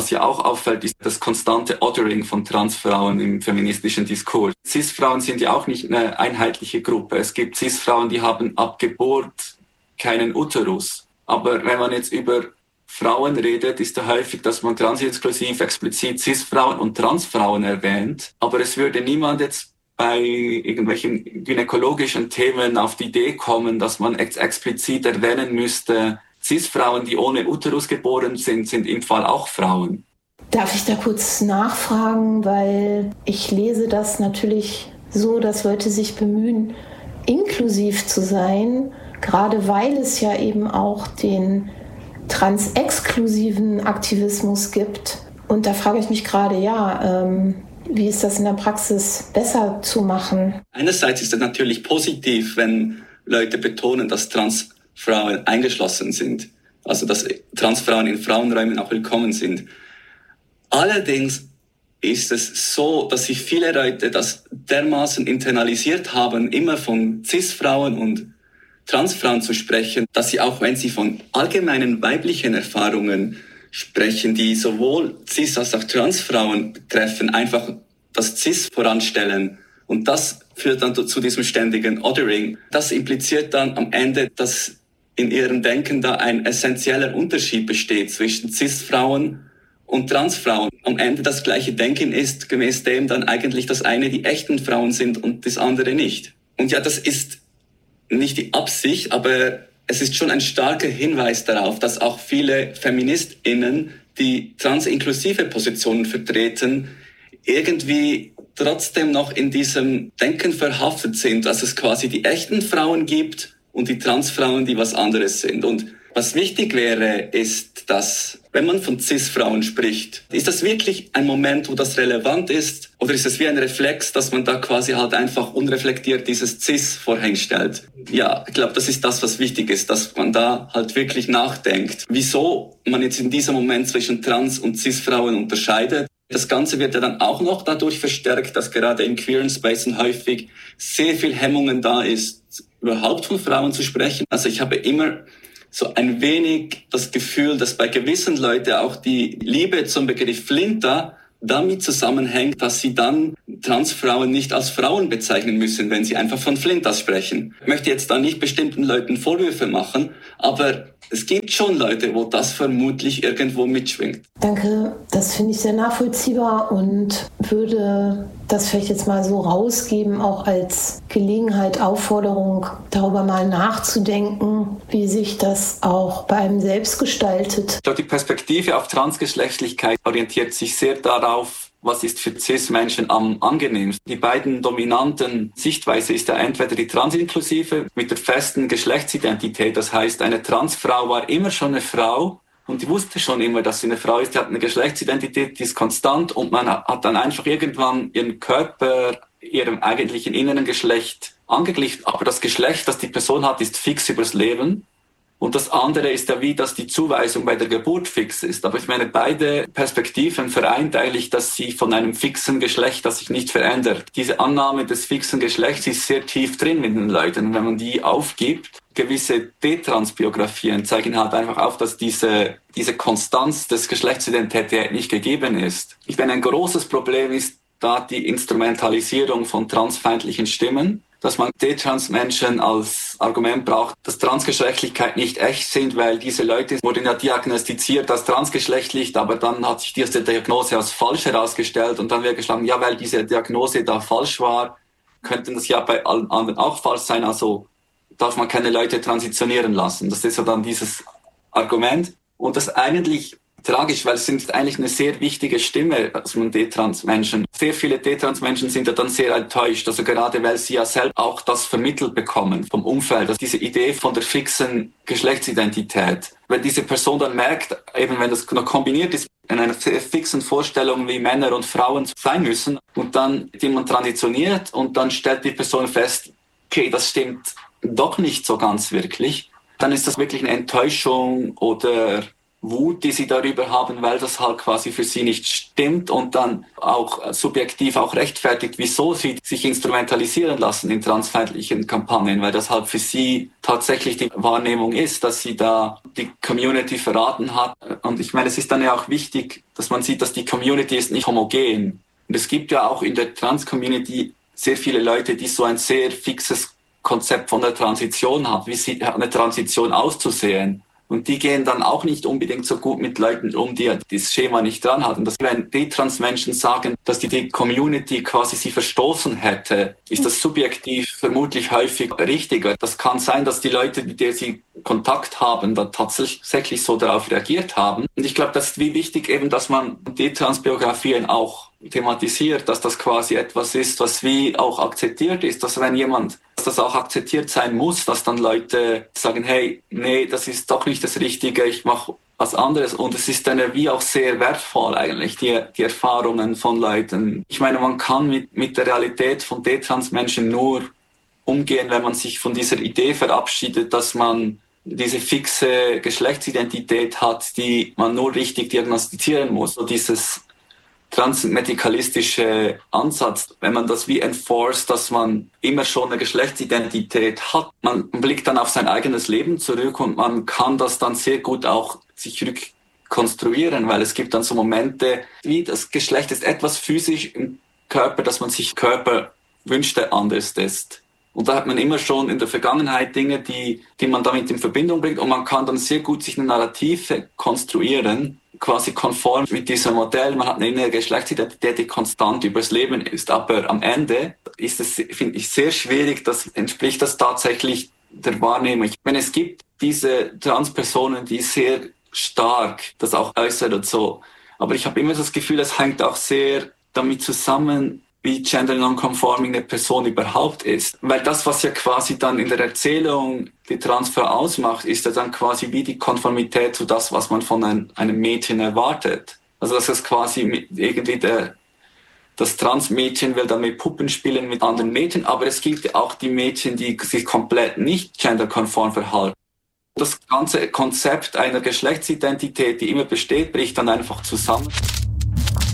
Was ja auch auffällt, ist das konstante Othering von Transfrauen im feministischen Diskurs. Cis-Frauen sind ja auch nicht eine einheitliche Gruppe. Es gibt Cis-Frauen, die haben ab Geburt keinen Uterus. Aber wenn man jetzt über Frauen redet, ist ja häufig, dass man transinklusiv explizit Cis-Frauen und Transfrauen erwähnt. Aber es würde niemand jetzt bei irgendwelchen gynäkologischen Themen auf die Idee kommen, dass man explizit erwähnen müsste, Cis-Frauen, die ohne Uterus geboren sind, sind im Fall auch Frauen. Darf ich da kurz nachfragen, weil ich lese das natürlich so, dass Leute sich bemühen, inklusiv zu sein, gerade weil es ja eben auch den transexklusiven Aktivismus gibt. Und da frage ich mich gerade, wie ist das in der Praxis besser zu machen? Einerseits ist es natürlich positiv, wenn Leute betonen, dass Transfrauen eingeschlossen sind, also dass Transfrauen in Frauenräumen auch willkommen sind. Allerdings ist es so, dass sich viele Leute das dermaßen internalisiert haben, immer von Cis-Frauen und Transfrauen zu sprechen, dass sie auch, wenn sie von allgemeinen weiblichen Erfahrungen sprechen, die sowohl Cis- als auch Transfrauen betreffen, einfach das Cis voranstellen. Und das führt dann zu diesem ständigen Othering. Das impliziert dann am Ende, dass in ihrem Denken da ein essentieller Unterschied besteht zwischen Cis-Frauen und Transfrauen. Am Ende das gleiche Denken ist gemäß dem dann eigentlich, dass eine die echten Frauen sind und das andere nicht. Und ja, das ist nicht die Absicht, aber es ist schon ein starker Hinweis darauf, dass auch viele FeministInnen, die transinklusive Positionen vertreten, irgendwie trotzdem noch in diesem Denken verhaftet sind, dass es quasi die echten Frauen gibt und die Transfrauen, die was anderes sind. Und was wichtig wäre, ist, dass, wenn man von Cis-Frauen spricht, ist das wirklich ein Moment, wo das relevant ist? Oder ist es wie ein Reflex, dass man da quasi halt einfach unreflektiert dieses Cis vorhinstellt? Ja, ich glaube, das ist das, was wichtig ist, dass man da halt wirklich nachdenkt, wieso man jetzt in diesem Moment zwischen Trans- und Cis-Frauen unterscheidet. Das Ganze wird ja dann auch noch dadurch verstärkt, dass gerade in queeren Spaces häufig sehr viel Hemmungen da ist, überhaupt von Frauen zu sprechen. Also ich habe immer so ein wenig das Gefühl, dass bei gewissen Leuten auch die Liebe zum Begriff Flinter damit zusammenhängt, dass sie dann Transfrauen nicht als Frauen bezeichnen müssen, wenn sie einfach von Flinters sprechen. Ich möchte jetzt da nicht bestimmten Leuten Vorwürfe machen, aber es gibt schon Leute, wo das vermutlich irgendwo mitschwingt. Danke, das finde ich sehr nachvollziehbar und würde das vielleicht jetzt mal so rausgeben, auch als Gelegenheit, Aufforderung, darüber mal nachzudenken, wie sich das auch bei einem selbst gestaltet. Ich glaube, die Perspektive auf Transgeschlechtlichkeit orientiert sich sehr darauf, was ist für Cis-Menschen am angenehmsten. Die beiden dominanten Sichtweise ist ja entweder die transinklusive mit der festen Geschlechtsidentität. Das heißt, eine Transfrau war immer schon eine Frau und die wusste schon immer, dass sie eine Frau ist. Die hat eine Geschlechtsidentität, die ist konstant und man hat dann einfach irgendwann ihren Körper ihrem eigentlichen inneren Geschlecht angeglichen. Aber das Geschlecht, das die Person hat, ist fix übers Leben. Und das andere ist ja wie, dass die Zuweisung bei der Geburt fix ist. Aber ich meine, beide Perspektiven vereint eigentlich, dass sie von einem fixen Geschlecht, das sich nicht verändert. Diese Annahme des fixen Geschlechts ist sehr tief drin in den Leuten. Und wenn man die aufgibt, gewisse Detrans-Biografien zeigen halt einfach auf, dass diese Konstanz des Geschlechtsidentität nicht gegeben ist. Ich meine, ein großes Problem ist da die Instrumentalisierung von transfeindlichen Stimmen, dass man Detrans-Menschen als Argument braucht, dass Transgeschlechtlichkeit nicht echt sind, weil diese Leute wurden ja diagnostiziert als transgeschlechtlich, aber dann hat sich diese Diagnose als falsch herausgestellt und dann wird geschlagen, ja, weil diese Diagnose da falsch war, könnte das ja bei allen anderen auch falsch sein, also darf man keine Leute transitionieren lassen. Das ist ja dann dieses Argument und das eigentlich tragisch, weil es sind eigentlich eine sehr wichtige Stimme von Detrans-Menschen. Sehr viele Detrans-Menschen sind ja dann sehr enttäuscht, also gerade weil sie ja selbst auch das vermittelt bekommen vom Umfeld, also diese Idee von der fixen Geschlechtsidentität. Wenn diese Person dann merkt, eben wenn das noch kombiniert ist in einer sehr fixen Vorstellung, wie Männer und Frauen sein müssen und dann jemand transitioniert und dann stellt die Person fest, okay, das stimmt doch nicht so ganz wirklich, dann ist das wirklich eine Enttäuschung oder Wut, die sie darüber haben, weil das halt quasi für sie nicht stimmt und dann auch subjektiv auch rechtfertigt, wieso sie sich instrumentalisieren lassen in transfeindlichen Kampagnen, weil das halt für sie tatsächlich die Wahrnehmung ist, dass sie da die Community verraten hat. Und ich meine, es ist dann ja auch wichtig, dass man sieht, dass die Community ist nicht homogen. Und es gibt ja auch in der Trans-Community sehr viele Leute, die so ein sehr fixes Konzept von der Transition haben, wie eine Transition auszusehen. Und die gehen dann auch nicht unbedingt so gut mit Leuten um, die das Schema nicht dran hatten. Dass wenn die Trans-Menschen sagen, dass die Community quasi sie verstoßen hätte, ist das subjektiv vermutlich häufig richtiger. Das kann sein, dass die Leute, mit denen sie Kontakt haben, dann tatsächlich so darauf reagiert haben. Und ich glaube, das ist wie wichtig eben, dass man die Transbiografien auch thematisiert, dass das quasi etwas ist, was wie auch akzeptiert ist, dass das auch akzeptiert sein muss, dass dann Leute sagen, hey, nee, das ist doch nicht das Richtige, ich mache was anderes. Und es ist dann wie auch sehr wertvoll eigentlich, die Erfahrungen von Leuten. Ich meine, man kann mit der Realität von D-Trans-Menschen nur umgehen, wenn man sich von dieser Idee verabschiedet, dass man diese fixe Geschlechtsidentität hat, die man nur richtig diagnostizieren muss. So dieses transmedikalistische Ansatz, wenn man das wie enforced, dass man immer schon eine Geschlechtsidentität hat. Man blickt dann auf sein eigenes Leben zurück und man kann das dann sehr gut auch sich rückkonstruieren, weil es gibt dann so Momente, wie das Geschlecht ist etwas physisch im Körper, dass man sich Körper wünschte anders ist. Und da hat man immer schon in der Vergangenheit Dinge, die man damit in Verbindung bringt und man kann dann sehr gut sich eine Narrative konstruieren, quasi konform mit diesem Modell. Man hat eine innere Geschlechtsidentität, die konstant übers Leben ist. Aber am Ende ist es, finde ich, sehr schwierig, entspricht das tatsächlich der Wahrnehmung. Ich meine, es gibt diese Transpersonen, die sehr stark das auch äußern und so. Aber ich habe immer das Gefühl, es hängt auch sehr damit zusammen, wie gender non-conforming eine Person überhaupt ist. Weil das, was ja quasi dann in der Erzählung die Transfrau ausmacht, ist ja dann quasi wie die Konformität zu das, was man von einem Mädchen erwartet. Also das ist quasi irgendwie das Transmädchen will dann mit Puppen spielen mit anderen Mädchen, aber es gibt ja auch die Mädchen, die sich komplett nicht genderkonform verhalten. Das ganze Konzept einer Geschlechtsidentität, die immer besteht, bricht dann einfach zusammen.